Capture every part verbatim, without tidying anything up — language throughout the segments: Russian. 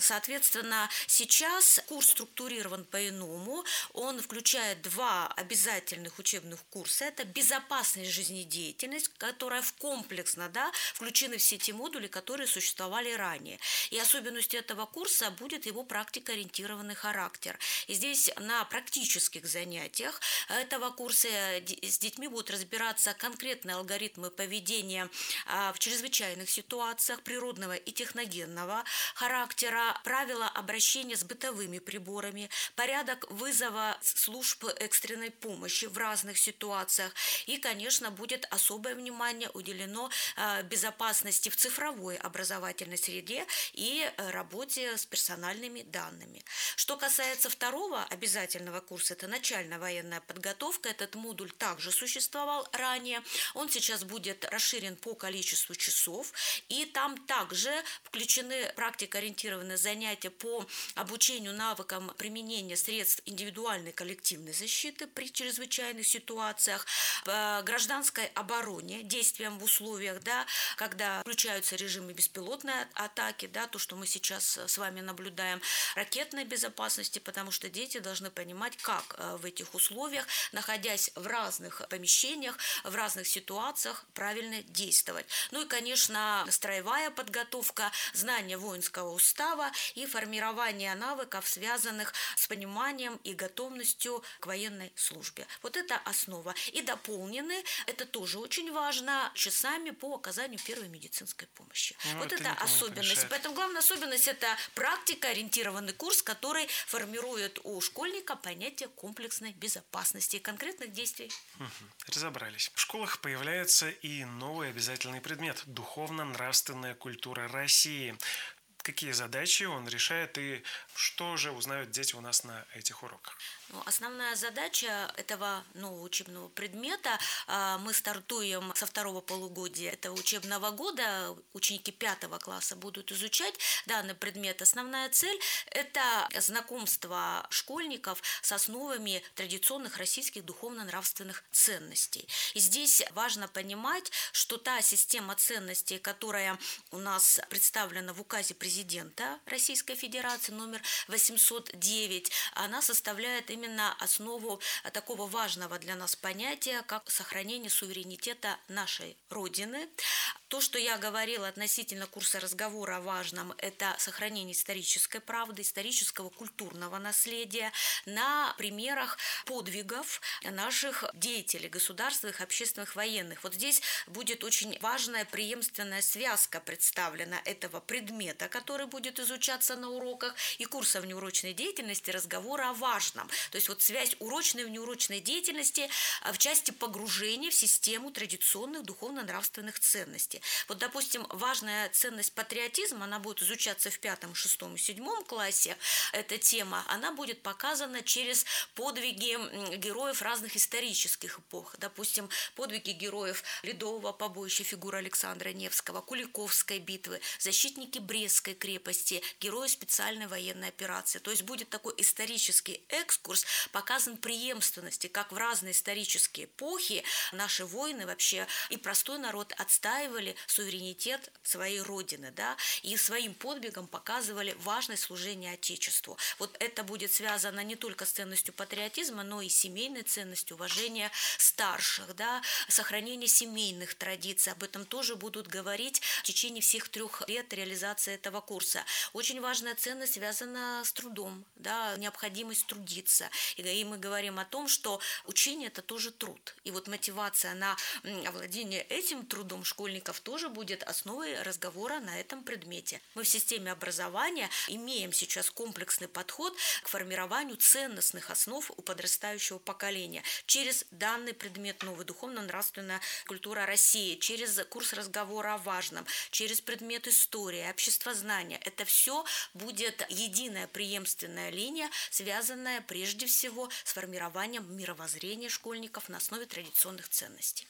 Соответственно, сейчас курс структурирован по-иному. Он включает два обязательных учебных курса. Это безопасность жизнедеятельность, которая в комплексно, да, включены все те модули, которые существовали ранее. И особенностью этого курса будет его практикоориентированный характер. И здесь на практических занятиях этого курса с детьми будут разбираться конкретные алгоритмы поведения в чрезвычайных ситуациях природного и техногенного характера, правила обращения с бытовыми приборами, порядок вызова служб экстренной помощи в разных ситуациях. И, конечно, будет особое внимание уделено безопасности в цифровой образовательной среде и работе с персональными данными. Что касается второго обязательного курса, это начальная военная подготовка. Этот модуль также существовал ранее. Он сейчас будет расширен по количеству часов. И там также включены практикоориентированные занятия по обучению навыкам применения средств индивидуальной коллективной защиты при чрезвычайных ситуациях, гражданской обороне, действиям в условиях, да, когда включаются режимы беспилотной атаки, да, то, что мы сейчас с вами наблюдаем, ракетной безопасности, потому что дети должны понимать, как в этих условиях, находясь в разных помещениях, в разных ситуациях, правильно действовать. Ну и, конечно, строевая подготовка, знание воинского устава и формирование навыков, связанных с пониманием и готовностью к военной службе. Вот это основа. И дополнены, это тоже очень важно, часами по оказанию первой медицинской помощи. Ну, вот это, это особенность. Поэтому главная особенность – это практикоориентированный курс, который формирует у школьника понятие комплексной безопасности и конкретных действий. Угу. Разобрались. В школах появляется и новый обязательный предмет – духовно-нравственная культура России. Какие задачи он решает и что же узнают дети у нас на этих уроках? Ну, основная задача этого нового учебного предмета, мы стартуем со второго полугодия этого учебного года, ученики пятого класса будут изучать данный предмет. Основная цель – это знакомство школьников с основами традиционных российских духовно-нравственных ценностей. И здесь важно понимать, что та система ценностей, которая у нас представлена в указе президента Российской Федерации номер восемьсот девять, она составляет именно основу такого важного для нас понятия, как сохранение суверенитета нашей Родины. То, что я говорила относительно курса разговора о важном, это сохранение исторической правды, исторического культурного наследия на примерах подвигов наших деятелей, государственных, общественных, военных. Вот здесь будет очень важная преемственная связка представлена этого предмета, который будет изучаться на уроках, и курса внеурочной деятельности разговора о важном. То есть вот связь урочной и внеурочной деятельности в части погружения в систему традиционных духовно-нравственных ценностей. Вот, допустим, важная ценность патриотизма, она будет изучаться в пятом, шестом и седьмом классе. Эта тема, она будет показана через подвиги героев разных исторических эпох. Допустим, подвиги героев Ледового побоища, фигура Александра Невского, Куликовской битвы, защитники Брестской крепости, герои специальной военной операции. То есть будет такой исторический экскурс, показан преемственности, как в разные исторические эпохи наши воины вообще и простой народ отстаивали суверенитет своей Родины, да, и своим подвигом показывали важность служения Отечеству. Вот это будет связано не только с ценностью патриотизма, но и семейной ценностью, уважения старших, да, сохранение семейных традиций. Об этом тоже будут говорить в течение всех трех лет реализации этого курса. Очень важная ценность связана с трудом, да, необходимость трудиться. И мы говорим о том, что учение – это тоже труд. И вот мотивация на овладение этим трудом школьников тоже будет основой разговора на этом предмете. Мы в системе образования имеем сейчас комплексный подход к формированию ценностных основ у подрастающего поколения через данный предмет «Новая духовно-нравственная культура России», через курс разговора о важном, через предмет истории, обществознания. Это все будет единая преемственная линия, связанная прежде всего с формированием мировоззрения школьников на основе традиционных ценностей.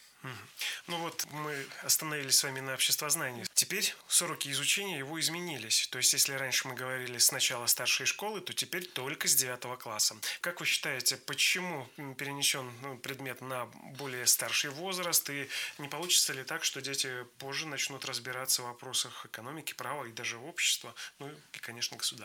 Ну вот мы остановились с вами на обществознании. Теперь сроки изучения его изменились. То есть если раньше мы говорили с начала старшей школы, то теперь только с девятого класса. Как вы считаете, почему перенесен предмет на более старший возраст? И не получится ли так, что дети позже начнут разбираться в вопросах экономики, права и даже общества, ну и, конечно, государства?